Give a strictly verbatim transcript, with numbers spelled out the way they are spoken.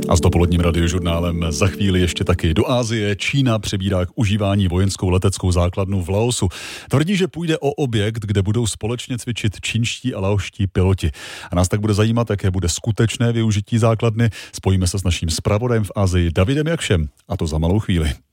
A s dopoledním radiožurnálem za chvíli ještě taky do Asie. Čína přebírá k užívání vojenskou leteckou základnu v Laosu. Tvrdí, že půjde o objekt, kde budou společně cvičit čínští a laoští piloti. A nás tak bude zajímat, jaké bude skutečné využití základny. Spojíme se s naším zpravodajem v Asii Davidem Jakšem. A to za malou chvíli.